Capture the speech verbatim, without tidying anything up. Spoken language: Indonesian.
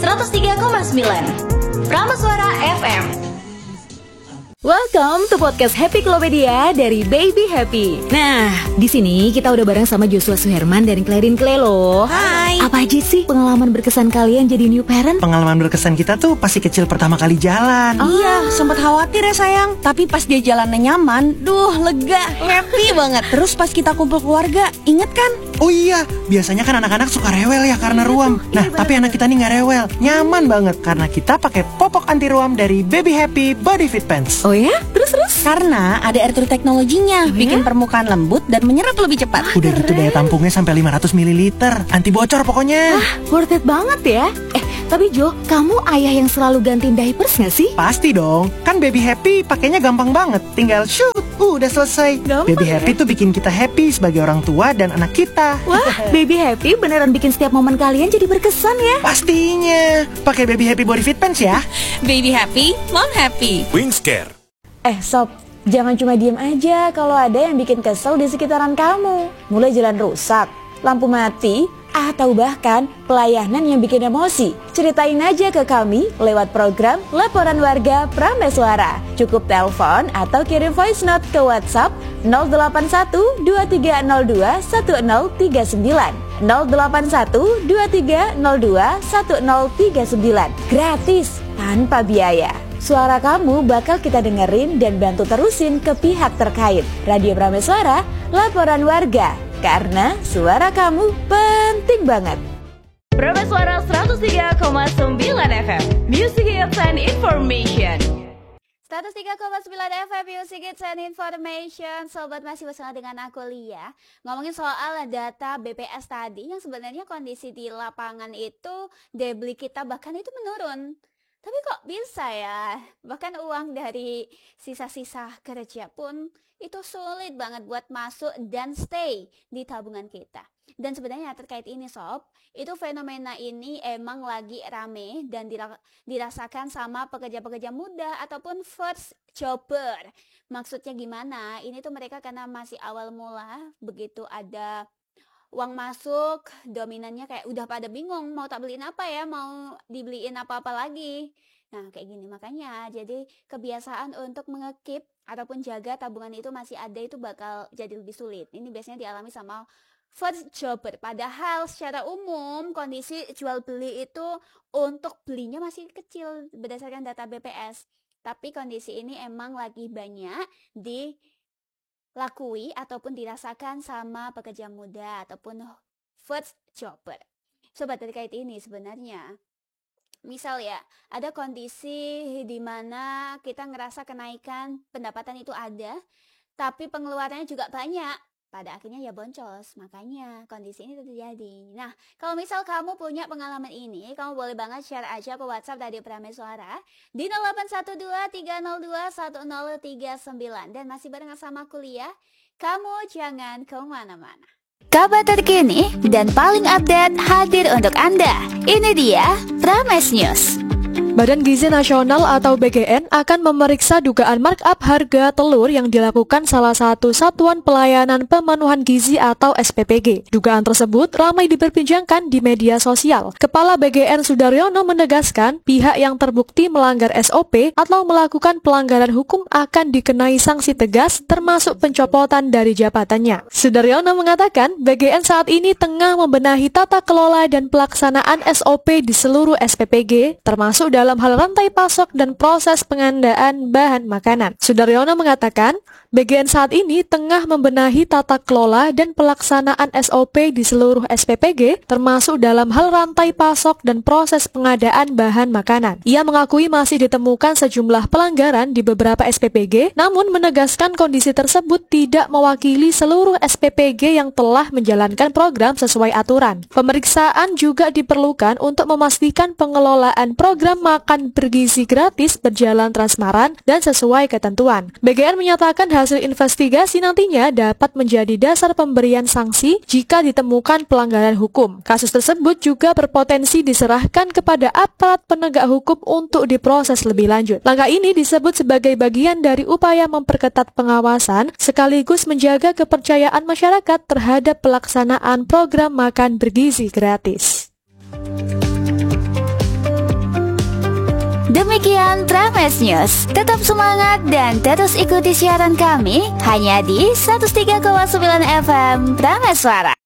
seratus tiga koma sembilan Prameswara F M. Welcome to podcast Happy Klopedia dari Baby Happy. Nah, di sini kita udah bareng sama Joshua Suherman dan Clarin Clay loh. Hai. Apa aja sih pengalaman berkesan kalian jadi new parent? Pengalaman berkesan kita tuh pasti kecil pertama kali jalan. Oh. Iya, sempat khawatir ya sayang. Tapi pas dia jalannya nyaman, duh lega, happy banget. Terus pas kita kumpul keluarga, inget kan? Oh iya, biasanya kan anak-anak suka rewel ya karena ruam. Nah, Iya, tapi anak kita nih nggak rewel, nyaman banget karena kita pakai popok anti ruam dari Baby Happy Body Fit Pants. Oh ya? Terus-terus? Karena ada air true teknologinya, bikin permukaan lembut dan menyerap lebih cepat. Udah gitu daya tampungnya sampai lima ratus mililiter, anti bocor pokoknya. Wah, worth it banget ya. Eh, tapi Jo, kamu ayah yang selalu gantiin diapers gak sih? Pasti dong, kan Baby Happy pakainya gampang banget. Tinggal shoot, uh, udah selesai. Gampang Baby ya? Happy tuh bikin kita happy sebagai orang tua dan anak kita. Wah, Baby Happy beneran bikin setiap momen kalian jadi berkesan ya. Pastinya, pakai Baby Happy Body Fit Pants ya. Baby happy, mom happy. Wingscare. Eh sob, jangan cuma diem aja kalau ada yang bikin kesel di sekitaran kamu. Mulai jalan rusak, lampu mati, atau bahkan pelayanan yang bikin emosi. Ceritain aja ke kami lewat program Laporan Warga Prameswara. Cukup telepon atau kirim voice note ke WhatsApp nol delapan satu dua tiga nol dua satu nol tiga sembilan nol delapan satu dua tiga nol dua satu nol tiga sembilan. Gratis, tanpa biaya. Suara kamu bakal kita dengerin dan bantu terusin ke pihak terkait. Radio Prameswara, Laporan Warga. Karena suara kamu penting banget. Prameswara seratus tiga koma sembilan F M. Music Hits and Information. seratus tiga koma sembilan F M Music Hits and Information. Sobat, masih bersama dengan aku Lia. Ngomongin soal data B P S tadi, yang sebenarnya kondisi di lapangan itu daya beli kita bahkan itu menurun. Tapi kok bisa ya? Bahkan uang dari sisa-sisa kerja pun itu sulit banget buat masuk dan stay di tabungan kita. Dan sebenarnya terkait ini sob, itu fenomena ini emang lagi rame dan dirasakan sama pekerja-pekerja muda ataupun first jobber. Maksudnya gimana? Ini tuh mereka karena masih awal mula, begitu ada uang masuk, dominannya kayak udah pada bingung mau tak beliin apa ya, mau dibeliin apa-apa lagi. Nah kayak gini, makanya jadi kebiasaan untuk mengekip ataupun jaga tabungan itu masih ada itu bakal jadi lebih sulit. Ini biasanya dialami sama first jobber. Padahal secara umum kondisi jual beli itu untuk belinya masih kecil berdasarkan data B P S. Tapi kondisi ini emang lagi banyak di lakui ataupun dirasakan sama pekerja muda ataupun first jobber. Sobat, terkait ini sebenarnya misal ya, ada kondisi di mana kita ngerasa kenaikan pendapatan itu ada, tapi pengeluarannya juga banyak. Pada akhirnya ya boncos, makanya kondisi ini terjadi. Nah, kalau misal kamu punya pengalaman ini, kamu boleh banget share aja ke WhatsApp dari Prameswara di nol delapan satu dua tiga nol dua satu nol tiga sembilan. Dan masih bareng sama kuliah, kamu jangan kemana-mana. Kabar terkini dan paling update hadir untuk Anda. Ini dia Prames News. Badan Gizi Nasional atau B G N akan memeriksa dugaan markup harga telur yang dilakukan salah satu satuan pelayanan pemenuhan gizi atau S P P G. Dugaan tersebut ramai diperbincangkan di media sosial. Kepala B G N Sudaryono menegaskan pihak yang terbukti melanggar S O P atau melakukan pelanggaran hukum akan dikenai sanksi tegas termasuk pencopotan dari jabatannya. Sudaryono mengatakan B G N saat ini tengah membenahi tata kelola dan pelaksanaan S O P di seluruh S P P G termasuk dalam dalam hal rantai pasok dan proses pengadaan bahan makanan. Sudaryono mengatakan, B G N saat ini tengah membenahi tata kelola dan pelaksanaan S O P di seluruh S P P G, termasuk dalam hal rantai pasok dan proses pengadaan bahan makanan. Ia mengakui masih ditemukan sejumlah pelanggaran di beberapa S P P G, namun menegaskan kondisi tersebut tidak mewakili seluruh S P P G yang telah menjalankan program sesuai aturan. Pemeriksaan juga diperlukan untuk memastikan pengelolaan program makan bergizi gratis berjalan transparan dan sesuai ketentuan. B G N menyatakan hasil investigasi nantinya dapat menjadi dasar pemberian sanksi jika ditemukan pelanggaran hukum. Kasus tersebut juga berpotensi diserahkan kepada aparat penegak hukum untuk diproses lebih lanjut. Langkah ini disebut sebagai bagian dari upaya memperketat pengawasan sekaligus menjaga kepercayaan masyarakat terhadap pelaksanaan program makan bergizi gratis. Demikian Prames News. Tetap semangat dan terus ikuti siaran kami hanya di seratus tiga koma sembilan F M Prames Suara.